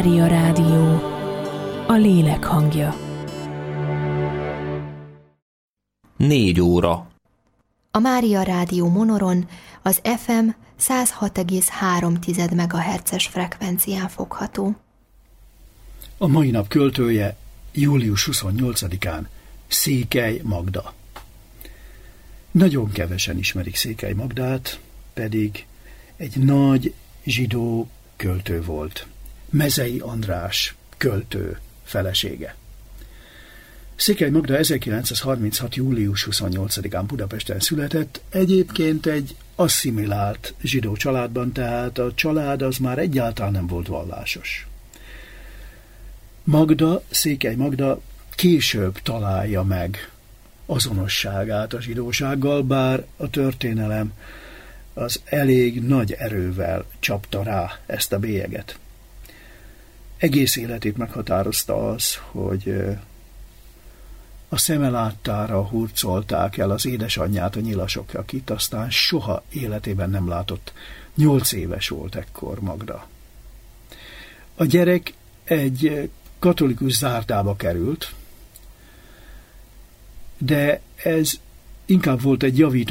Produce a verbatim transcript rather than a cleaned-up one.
Mária Rádió, a lélek hangja. Négy óra. A Mária Rádió Monoron az ef em száz hat egész három megahertzes frekvencián fogható. A mai nap költője július huszonnyolcadikán Székely Magda. Nagyon kevesen ismerik Székely Magdát, pedig egy nagy zsidó költő volt. Mezei András költő felesége. Székely Magda ezerkilencszázharminchat. július huszonnyolcadikán Budapesten született, egyébként egy asszimilált zsidó családban, tehát a család az már egyáltalán nem volt vallásos. Magda, Székely Magda később találja meg azonosságát a zsidósággal, bár a történelem az elég nagy erővel csapta rá ezt a bélyeget. Egész életét meghatározta az, hogy a szeme láttára hurcolták el az édesanyját a nyilasok, akit aztán soha életében nem látott. Nyolc éves volt ekkor Magda. A gyerek egy katolikus zárdába került, de ez inkább volt egy javító